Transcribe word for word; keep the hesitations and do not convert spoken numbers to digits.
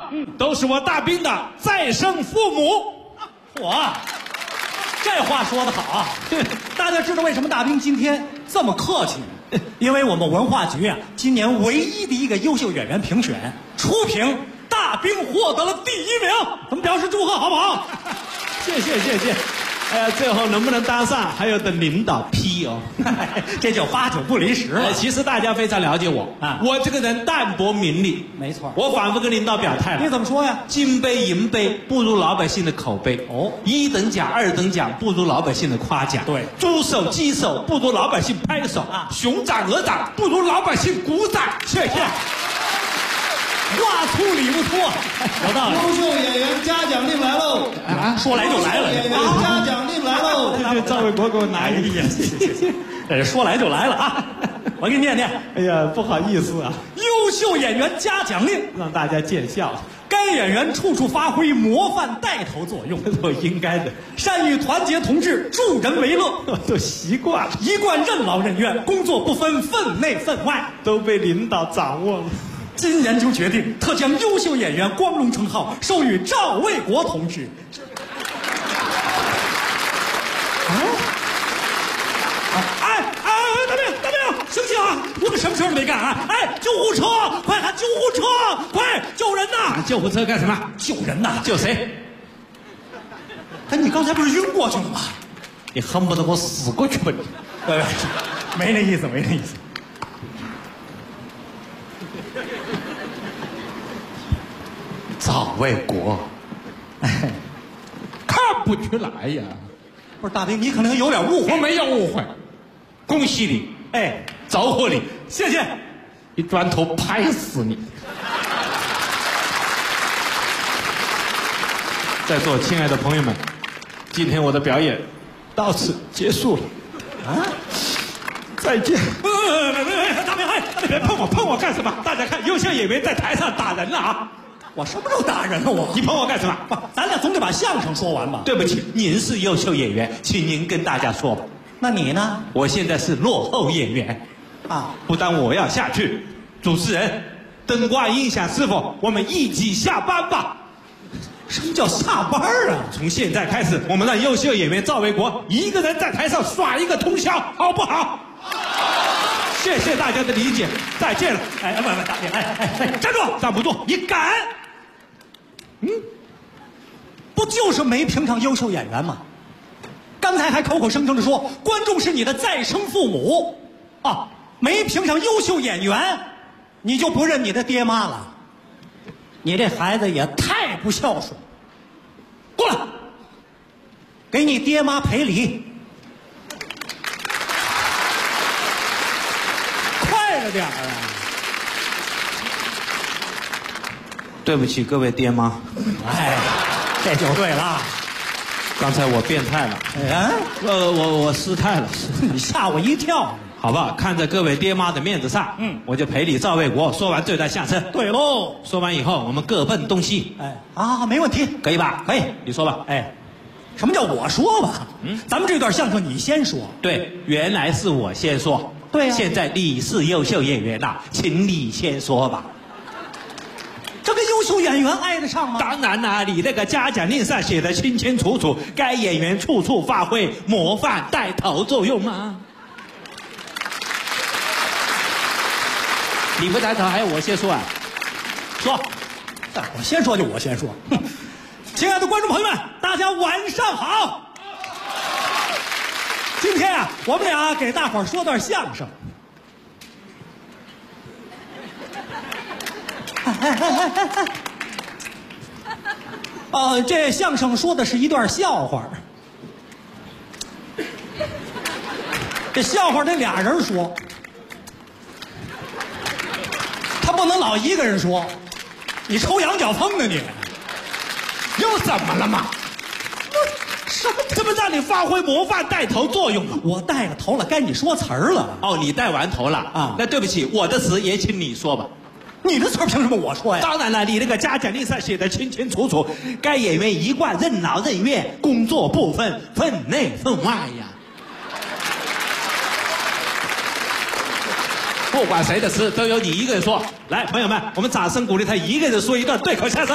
嗯，都是我大兵的再生父母。 我，这话说得好啊！大家知道为什么大兵今天这么客气吗？因为我们文化局啊，今年唯一的一个优秀演员评选，初评大兵获得了第一名，咱们表示祝贺，好不好？ 谢谢谢谢。哎呀，最后能不能当上，还要等领导批哦。 这就八九不离十了。 哎，其实大家非常了解我啊， 我这个人淡泊名利。 没错， 我反复跟领导表态了。 你怎么说呀？ 金杯银杯不如老百姓的口碑。 哦， 一等奖二等奖不如老百姓的夸奖。 对， 猪手鸡手不如老百姓拍个手啊，熊掌鹅掌不如老百姓鼓掌。谢谢。 话粗理不粗，有道理。 优秀演员嘉奖令来喽！ 啊，说来就来了。 演员嘉奖令来喽！ 这是赵卫国给我拿一个。 这说来就来了啊！我给你念念。 哎呀，不好意思啊， 优秀演员嘉奖令， 让大家见笑。 该演员处处发挥模范带头作用， 我应该的。 善于团结同志，助人为乐， 都习惯了， 一贯任劳任怨，工作不分分内分外， 都被领导掌握了。 今研究决定，特将优秀演员光荣称号授予赵卫国同志。啊！哎哎，大兵大兵，醒醒啊！我们什么事都没干啊！哎，救护车，快喊救护车，快救人呐！ 救护车干什么？ 救人呐！ 救谁？ 哎，你刚才不是晕过去了吗？ 你恨不得我死过去吧你？ 呃，没那意思，没那意思。 赵卫国， 哎， 看不出来呀。 不是大兵，你可能有点误会。 我没有误会，恭喜你， 哎， 祝贺你， 谢谢。 一砖头拍死你！在座亲爱的朋友们，今天我的表演到此结束了。啊，再见。 大兵，哎， 别碰我，碰我干什么？大家看，优秀演员在台上打人了啊！ 我什么时候打人了我？ 你碰我干什么？ 不，咱俩总得把相声说完吧。 对不起，您是优秀演员，请您跟大家说吧。 那你呢？ 我现在是落后演员， 啊， 不但我要下去，主持人、灯光、音响师傅，我们一起下班吧。 什么叫下班啊？ 从现在开始，我们让优秀演员赵卫国一个人在台上耍一个通宵，好不好？谢谢大家的理解，再见了。 哎，不不，大兵，哎哎哎，站住！ 站不住，你敢？ 嗯，不就是没评上优秀演员吗？刚才还口口声声的说观众是你的再生父母，啊，没评上优秀演员，你就不认你的爹妈了？你这孩子也太不孝顺！过来，给你爹妈赔礼，快着点儿啊！ 对不起，各位爹妈， 哎，这就对了。 刚才我变态了， 哎， 呃，我我失态了， 你吓我一跳。 好吧，看在各位爹妈的面子上， 嗯， 我就赔礼赵卫国。说完这段相声， 对喽。 说完以后，我们各奔东西。 哎，啊，没问题， 可以吧？ 可以， 你说吧。 哎，什么叫我说吧？嗯，咱们这段相声你先说。 对，原来是我先说。 对呀、啊。 现在你是优秀演员啦，请你先说吧。 这跟优秀演员挨得上吗？ 当然啦，你那个嘉奖令上写的清清楚楚，该演员处处发挥模范带头作用嘛。你不带头，还要我先说啊？ 说，我先说就我先说。哼，亲爱的观众朋友们，大家晚上好。今天啊，我们俩给大伙儿说段相声。呃，这相声说的是一段笑话。这笑话得俩人说，他不能老一个人说。你抽羊角风呢你？ 又怎么了嘛？什么？这不让你发挥模范带头作用吗？ 我带了头了，该你说词儿了。 哦，你带完头了啊？那对不起，我的词也请你说吧。 你的词儿凭什么我说呀？ 当然了，你那个嘉奖令上写的清清楚楚，该演员一贯任劳任怨，工作不分分内分外呀。不管谁的词，都由你一个人说。来，朋友们，我们掌声鼓励他一个人说一段对口相声。